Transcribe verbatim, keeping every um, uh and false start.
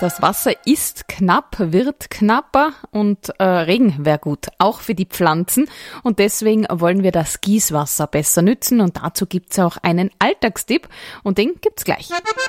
Das Wasser ist knapp, wird knapper und äh, Regen wäre gut, auch für die Pflanzen. Und deswegen wollen wir das Gießwasser besser nützen und dazu gibt's auch einen Alltagstipp und den gibt's gleich.